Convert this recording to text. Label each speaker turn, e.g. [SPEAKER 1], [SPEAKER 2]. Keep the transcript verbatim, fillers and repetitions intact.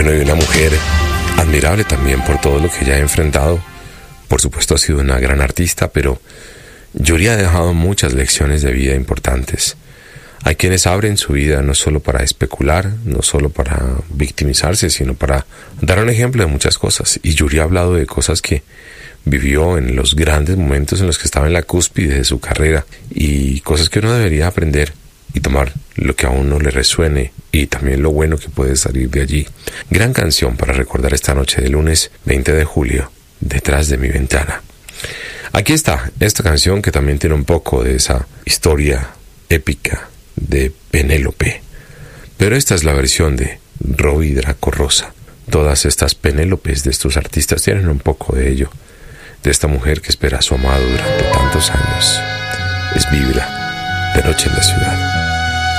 [SPEAKER 1] Bueno, y una mujer admirable también por todo lo que ella ha enfrentado. Por supuesto ha sido una gran artista, pero Yuri ha dejado muchas lecciones de vida importantes. Hay quienes abren su vida no solo para especular, no solo para victimizarse, sino para dar un ejemplo de muchas cosas. Y Yuri ha hablado de cosas que vivió en los grandes momentos en los que estaba en la cúspide de su carrera y cosas que uno debería aprender y tomar lo que a uno le resuene y también lo bueno que puede salir de allí. Gran canción para recordar esta noche de lunes veinte de julio, Detrás de mi ventana. Aquí está esta canción que también tiene un poco de esa historia épica de Penélope, pero esta es la versión de Robbie Draco Rosa. Todas estas Penélopes de estos artistas tienen un poco de ello, de esta mujer que espera a su amado durante tantos años. Es Vibra, de noche en la ciudad.